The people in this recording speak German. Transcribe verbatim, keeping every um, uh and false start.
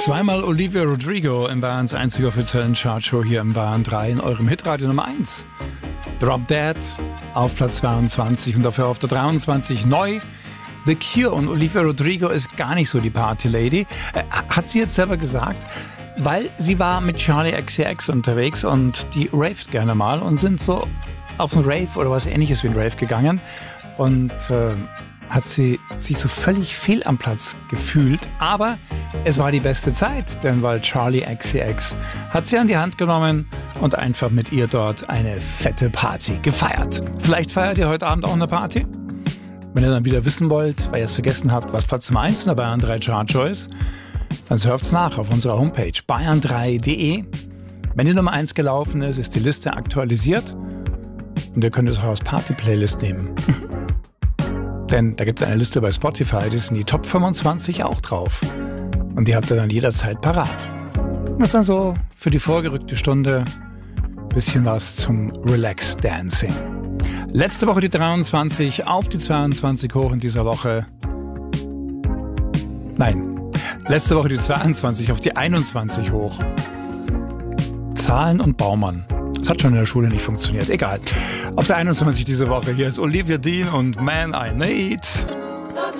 Zweimal Olivia Rodrigo in Bayerns einziger offiziellen Chartshow hier im Bayern drei in eurem Hitradio Nummer eins. Drop Dead auf Platz zweiundzwanzig und dafür auf der dreiundzwanzig neu The Cure. Und Olivia Rodrigo ist gar nicht so die Party-Lady. Äh, hat sie jetzt selber gesagt, weil sie war mit Charlie X C X unterwegs und die raved gerne mal und sind so auf einen Rave oder was ähnliches wie ein Rave gegangen und äh, hat sie sich so völlig fehl am Platz gefühlt, aber es war die beste Zeit, denn weil Charlie X C X hat sie an die Hand genommen und einfach mit ihr dort eine fette Party gefeiert. Vielleicht feiert ihr heute Abend auch eine Party? Wenn ihr dann wieder wissen wollt, weil ihr es vergessen habt, was Platz Nummer eins in der Bayern drei Chartshow ist, dann surft's nach auf unserer Homepage bayern drei punkt de. Wenn die Nummer eins gelaufen ist, ist die Liste aktualisiert und ihr könnt es auch als Party-Playlist nehmen. Denn da gibt es eine Liste bei Spotify, die sind die Top fünfundzwanzig auch drauf. Und die habt ihr dann jederzeit parat. Das ist dann so für die vorgerückte Stunde ein bisschen was zum Relax Dancing. Letzte Woche die dreiundzwanzig, auf die zweiundzwanzig hoch in dieser Woche. Nein, letzte Woche die zweiundzwanzig auf die einundzwanzig hoch. Zahlen und Baumann. Das hat schon in der Schule nicht funktioniert. Egal. Auf der einundzwanzig diese Woche. Hier ist Olivia Dean und Man I Need.